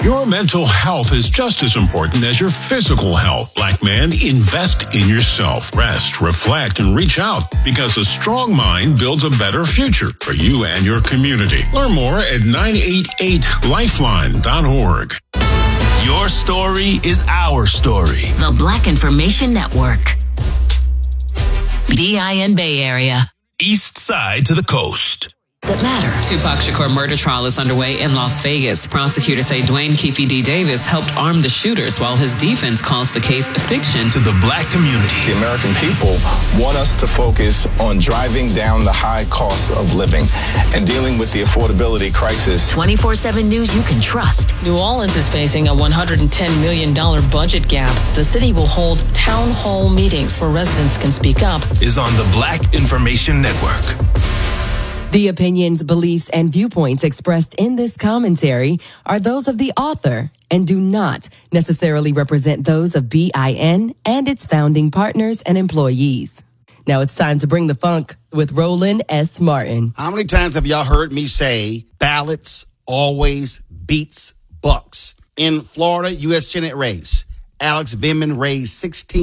Your mental health is just as important as your physical health. Black man, invest in yourself. Rest, reflect, and reach out because a strong mind builds a better future for you and your community. Learn more at 988lifeline.org. Your story is our story. The Black Information Network. BIN Bay Area. East side to the coast. That matter. Tupac Shakur murder trial is underway in Las Vegas. Prosecutors say Dwayne Keefe D. Davis helped arm the shooters while his defense calls the case fiction. To the black community. The American people want us to focus on driving down the high cost of living and dealing with the affordability crisis. 24/7 news you can trust. New Orleans is facing a $110 million budget gap. The city will hold town hall meetings where residents can speak up. Is on the Black Information Network. The opinions, beliefs, and viewpoints expressed in this commentary are those of the author and do not necessarily represent those of BIN and its founding partners and employees. Now it's time to bring the funk with Roland S. Martin. How many times have y'all heard me say ballots always beats bucks? In Florida U.S. Senate race, Alex Vindman raised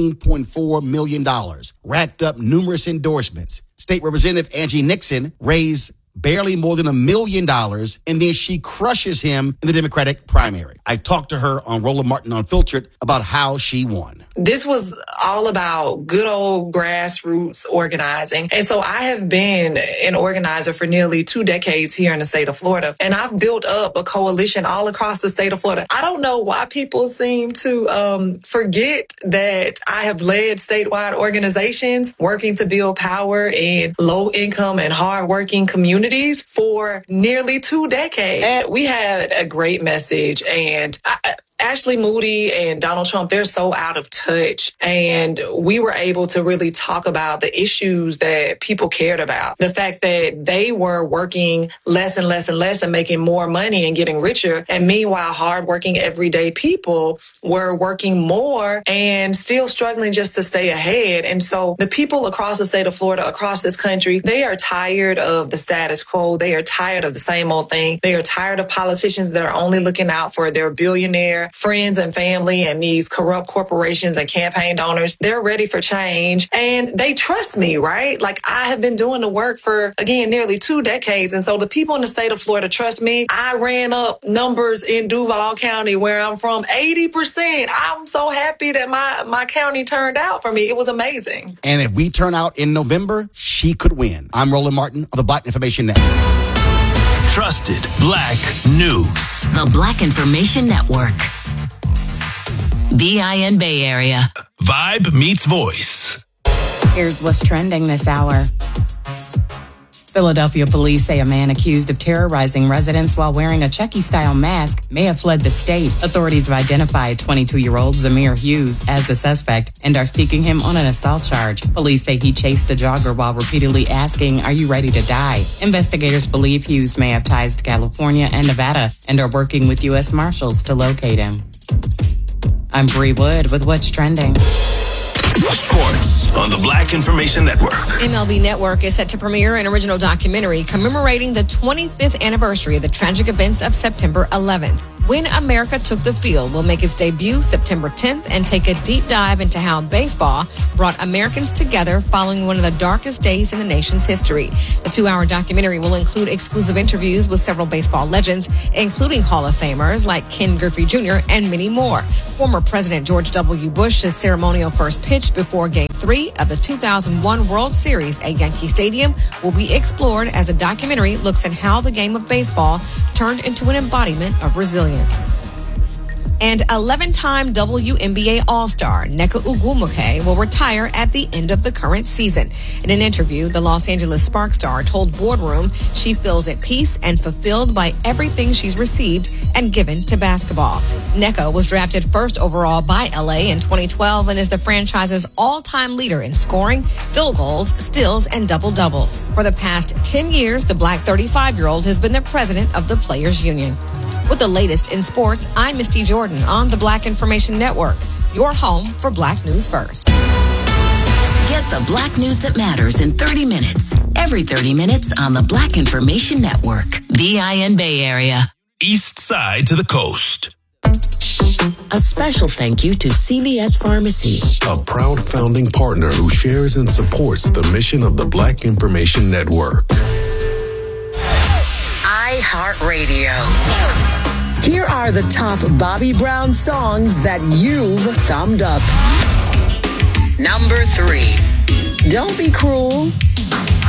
$16.4 million, racked up numerous endorsements. State Representative Angie Nixon raised barely more than $1 million, and then she crushes him in the Democratic primary. I talked to her on Roland Martin Unfiltered about how she won. This was all about good old grassroots organizing. And so I have been an organizer for nearly 2 decades here in the state of Florida. And I've built up a coalition all across the state of Florida. I don't know why people seem to forget that I have led statewide organizations working to build power in low income and hardworking communities for nearly 2 decades. And we had a great message, and Ashley Moody and Donald Trump, they're so out of touch. And we were able to really talk about the issues that people cared about. The fact that they were working less and less and less and making more money and getting richer. And meanwhile, hardworking everyday people were working more and still struggling just to stay ahead. And so the people across the state of Florida, across this country, they are tired of the status quo. They are tired of the same old thing. They are tired of politicians that are only looking out for their billionaire friends and family and these corrupt corporations and campaign donors. They're ready for change and they trust me, right? Like I have been doing the work for, again, nearly 2 decades. And so the people in the state of Florida trust me. I ran up numbers in Duval County where I'm from, 80%. I'm so happy that my county turned out for me. It was amazing. And if we turn out in November, she could win. I'm Roland Martin of the Black Information Network. Trusted Black News. The Black Information Network. BIN Bay Area. Vibe meets voice. Here's what's trending this hour. Philadelphia police say a man accused of terrorizing residents while wearing a Chucky-style mask may have fled the state. Authorities have identified 22-year-old Zamir Hughes as the suspect and are seeking him on an assault charge. Police say he chased the jogger while repeatedly asking, "Are you ready to die?" Investigators believe Hughes may have ties to California and Nevada and are working with U.S. Marshals to locate him. I'm Bree Wood with What's Trending. Sports on the Black Information Network. MLB Network is set to premiere an original documentary commemorating the 25th anniversary of the tragic events of September 11th. When America Took the Field will make its debut September 10th and take a deep dive into how baseball brought Americans together following one of the darkest days in the nation's history. The 2-hour documentary will include exclusive interviews with several baseball legends, including Hall of Famers like Ken Griffey Jr. and many more. Former President George W. Bush's ceremonial first pitch before Game 3 of the 2001 World Series at Yankee Stadium will be explored as the documentary looks at how the game of baseball turned into an embodiment of resilience. And 11-time WNBA All-Star Nneka Ogwumike will retire at the end of the current season. In an interview, the Los Angeles Spark star told Boardroom she feels at peace and fulfilled by everything she's received and given to basketball. Nneka was drafted first overall by LA in 2012 and is the franchise's all-time leader in scoring, field goals, steals, and double-doubles. For the past 10 years, the Black 35-year-old has been the president of the Players Union. With the latest in sports, I'm Misty Jordan on the Black Information Network, your home for Black News First. Get the Black news that matters in 30 minutes. Every 30 minutes on the Black Information Network. BIN Bay Area. East side to the coast. A special thank you to CVS Pharmacy, a proud founding partner who shares and supports the mission of the Black Information Network. iHeartRadio. Here are the top Bobby Brown songs that you've thumbed up. Number 3. Don't Be Cruel.